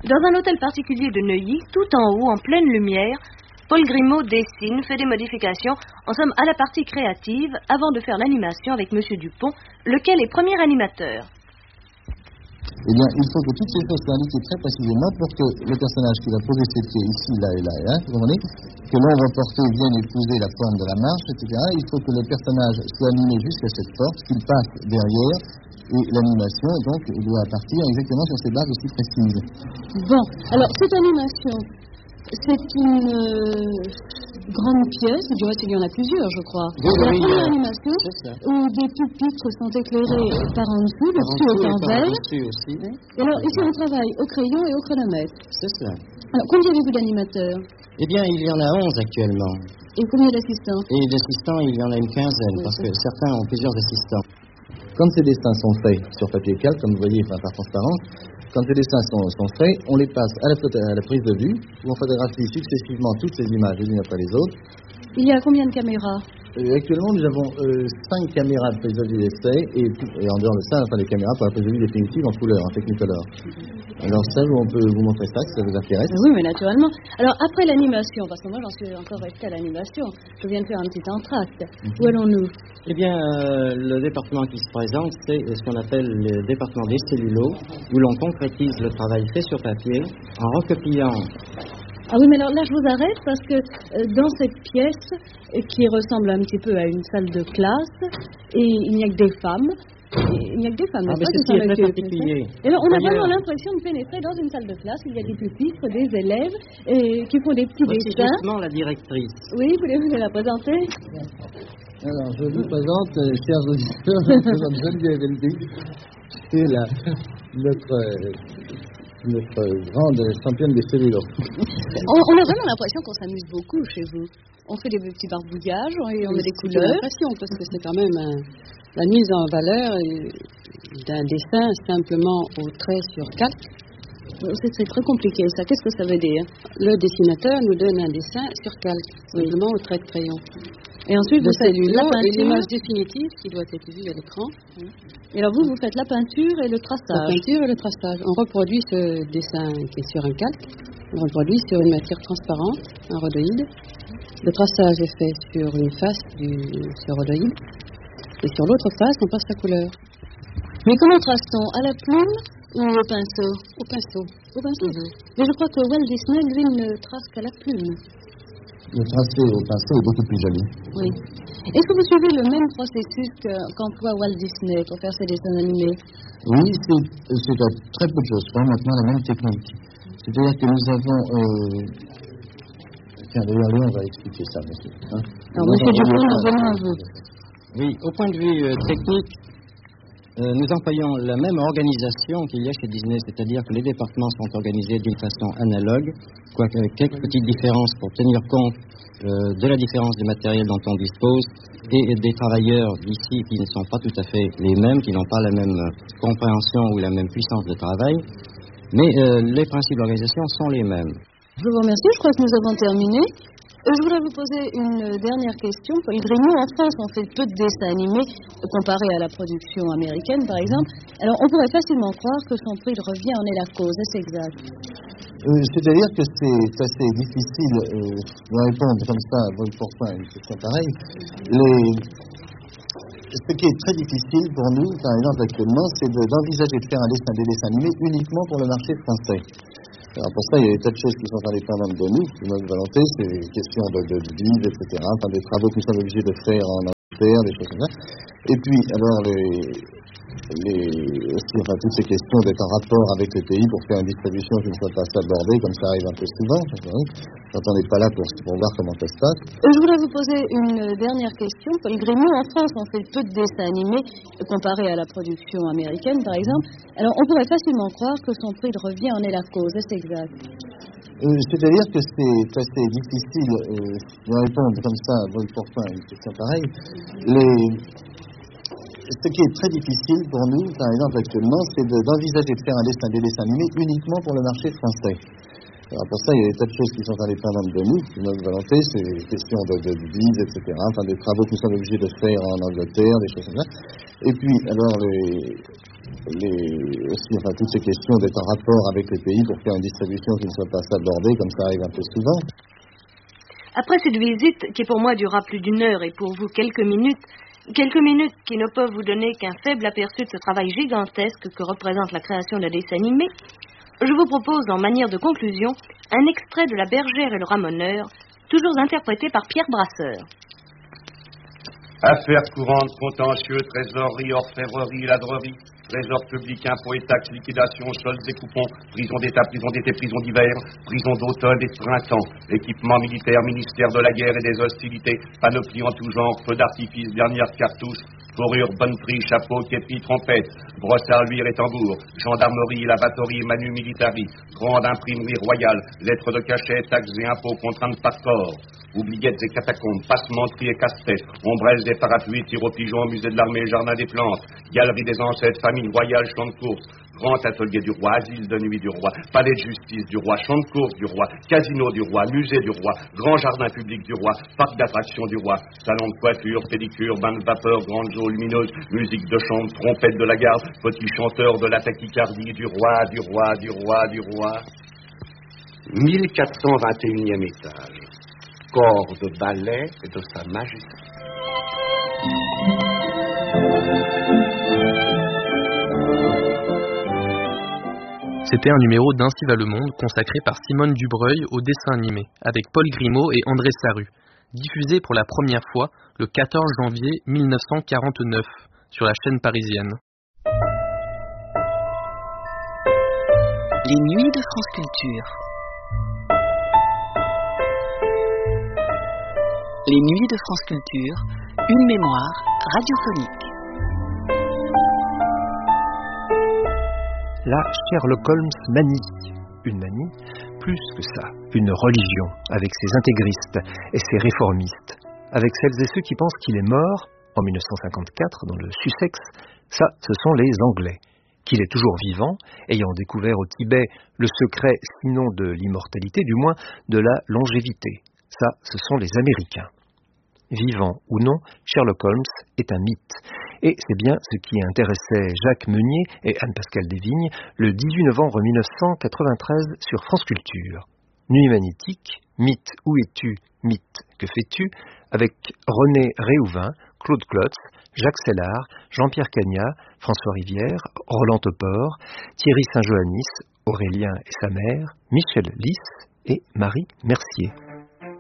Dans un hôtel particulier de Neuilly, tout en haut, en pleine lumière, Paul Grimaud dessine, fait des modifications, en somme à la partie créative, avant de faire l'animation avec Monsieur Dupont, lequel est premier animateur. Eh bien, il faut que toutes ces choses soient indiquées très précisément pour que le personnage qui va poser ses pieds ici, là et là et là, vous comprenez, que l'ombre portée vienne épouser la forme de la marche, etc. Il faut que le personnage soit animé jusqu'à cette porte, qu'il passe derrière, et l'animation, donc, doit partir exactement sur ces bases aussi précises. Bon, alors, cette animation, c'est une grande pièce, du reste il y en a plusieurs, je crois. Oui, la oui, première animation, ça. où des pupitres sont éclairés par en dessous, le dessus est en verre. Aussi. Et alors, ici on travaille au crayon et au chronomètre. C'est ça. Alors, combien avez-vous d'animateurs? Eh bien, il y en a 11 actuellement. Et combien d'assistants? Et d'assistants, il y en a une quinzaine, parce que certains ont plusieurs assistants. Quand ces dessins sont faits sur papier calque, comme vous voyez, par transparence, quand ces dessins sont faits, on les passe à la prise de vue, où on photographie successivement toutes ces images les unes après les autres. Il y a combien de caméras? Actuellement, nous avons 5 caméras de prise de vue d'essai, et en dehors de ça, les caméras pour la prise de vue définitive en couleur, en Technicolor. Alors ça, on peut vous montrer ça, si ça vous intéresse. Oui, mais naturellement. Alors, après l'animation, parce que moi, j'en suis encore restée à l'animation, je viens de faire un petit entracte. Où allons-nous? Eh bien, le département qui se présente, c'est ce qu'on appelle le département des cellulos, où l'on concrétise le travail fait sur papier en recopiant. Ah oui, mais alors là, je vous arrête parce que dans cette pièce, qui ressemble un petit peu à une salle de classe, et il n'y a que des femmes. Il n'y a que des femmes, mais c'est ce qui est très particulier. Et alors, on a vraiment l'impression de pénétrer dans une salle de classe. Il y a des pupitres, des élèves qui font des petits dessins. C'est justement la directrice. Oui, voulez-vous la présenter? Alors, je vous présente, chers auditeurs, je vous présente Geneviève Elby, qui est notre grande championne des cellulos. On a vraiment l'impression qu'on s'amuse beaucoup chez vous. On fait des petits barbouillages, on met des couleurs. C'est l'impression, parce que c'est quand même la mise en valeur d'un dessin simplement au trait sur calque. C'est très compliqué, ça. Qu'est-ce que ça veut dire? Le dessinateur nous donne un dessin sur calque, simplement au trait de crayon. Et ensuite, vous faites la peinture. Et l'image définitive qui doit être vue à l'écran. Et alors vous faites la peinture et le traçage. La peinture et le traçage. On reproduit ce dessin qui est sur un calque. On le reproduit sur une matière transparente, un rhodoïde. Le traçage est fait sur une face ce rhodoïde. Et sur l'autre face, on passe la couleur. Mais comment trace-t-on? À la plume ou au pinceau? Au pinceau. Au pinceau. Mais je crois que Walt Disney, lui, ne trace qu'à la plume. Le tracé au pinceau est beaucoup plus joli. Oui. Est-ce que vous suivez le même processus qu'emploie Walt Disney pour faire ses dessins animés? Oui, c'est à très peu de choses. C'est maintenant la même technique. C'est-à-dire que nous avons... Tiens, d'ailleurs, Léon va expliquer ça, monsieur. Hein? Alors, monsieur Dupont, nous revenons à vous. Oui, au point de vue technique, nous employons la même organisation qu'il y a chez Disney, c'est-à-dire que les départements sont organisés d'une façon analogue, quoique avec quelques petites différences pour tenir compte de la différence du matériel dont on dispose et des travailleurs d'ici qui ne sont pas tout à fait les mêmes, qui n'ont pas la même compréhension ou la même puissance de travail, mais les principes d'organisation sont les mêmes. Je vous remercie, je crois que nous avons terminé. Je voudrais vous poser une dernière question. Paul Grimaud, en France, on fait peu de dessins animés comparé à la production américaine, par exemple. Alors, on pourrait facilement croire que son prix de revient en est la cause. Est-ce exact? C'est-à-dire que c'est assez difficile de répondre comme ça à vol pourpoint à une question pareille. Ce qui est très difficile pour nous, par exemple actuellement, c'est d'envisager de faire des dessins animés uniquement pour le marché français. Alors pour ça, il y a des tas de choses qui sont indépendantes de nous, de notre volonté, c'est des questions de vise, etc., des travaux que nous sommes obligés de faire en Angleterre, des choses comme ça. Et puis, alors, toutes ces questions d'être en rapport avec les pays pour faire une distribution qui ne soit pas sabordée, comme ça arrive un peu souvent, quand on n'est pas là pour voir comment ça se passe. Je voudrais vous poser une dernière question. Paul Grimaud, en France, on fait peu de dessins animés comparé à la production américaine, par exemple. Alors, on pourrait facilement croire que son prix de revient en est la cause. Est-ce exact? C'est-à-dire que c'est assez difficile de répondre comme ça à vol pourpoint à une question pareille. Ce qui est très difficile pour nous, par exemple actuellement, c'est d'envisager de faire des dessins animés uniquement pour le marché français. Alors pour ça, il y a des tas de choses qui sont indépendantes de nous, de notre volonté, c'est des questions de vise, etc., des travaux que nous sommes obligés de faire en Angleterre, des choses comme ça. Et puis, alors, toutes ces questions d'être en rapport avec les pays pour faire une distribution qui ne soit pas sabordée, comme ça arrive un peu souvent. Après cette visite, qui pour moi durera plus d'1 heure et pour vous quelques minutes qui ne peuvent vous donner qu'un faible aperçu de ce travail gigantesque que représente la création d'un dessin animé, je vous propose en manière de conclusion un extrait de La Bergère et le Ramoneur, toujours interprété par Pierre Brasseur. Affaires courantes, contentieux, trésorerie, orfèvrerie, ladrerie, trésor public, impôts et taxes, liquidation, soldes et coupons, prison d'État, prison d'été, prison d'hiver, prison d'automne et de printemps, équipement militaire, ministère de la guerre et des hostilités, panoplie en tout genre, feu d'artifice, dernière cartouche, fourrure, bonne prix, chapeau, képi, trompette, brossard, luire et tambour, gendarmerie, lavatory, manu militari, grande imprimerie royale, lettres de cachet, taxes et impôts, contraintes par corps, oubliettes et catacombes, passementerie et casse-tête, ombrelles et parapluies, tir aux pigeons, musée de l'armée, jardin des plantes, galerie des ancêtres, famille royale, champ de course, grand atelier du roi, asile de nuit du roi, palais de justice du roi, champ de course du roi, casino du roi, musée du roi, grand jardin public du roi, parc d'attractions du roi, salon de coiffure, pédicure, bain de vapeur, grande eau lumineuse, musique de chambre, trompette de la garde, petit chanteur de la tachycardie du roi, du roi, du roi, du roi. 1421e étage. Corps de ballet de Sa Majesté. C'était un numéro d'Ainsi va le monde consacré par Simone Dubreuil au dessin animé, avec Paul Grimaud et André Sarru, diffusé pour la première fois le 14 janvier 1949 sur la chaîne parisienne. Les nuits de France Culture. Les nuits de France Culture, une mémoire radiophonique. La Sherlock Holmes manie, une manie, plus que ça, une religion, avec ses intégristes et ses réformistes, avec celles et ceux qui pensent qu'il est mort, en 1954, dans le Sussex, ça, ce sont les Anglais, qu'il est toujours vivant, ayant découvert au Tibet le secret, sinon de l'immortalité, du moins de la longévité. Ça, ce sont les Américains. Vivant ou non, Sherlock Holmes est un mythe. Et c'est bien ce qui intéressait Jacques Meunier et Anne-Pascale Desvignes le 18 novembre 1993 sur France Culture. Nuit magnétique, mythe où es-tu, mythe que fais-tu, avec René Réhouvin, Claude Klotz, Jacques Sellard, Jean-Pierre Cagnat, François Rivière, Roland Topor, Thierry Saint-Joannis, Aurélien et sa mère, Michel Lys et Marie Mercier.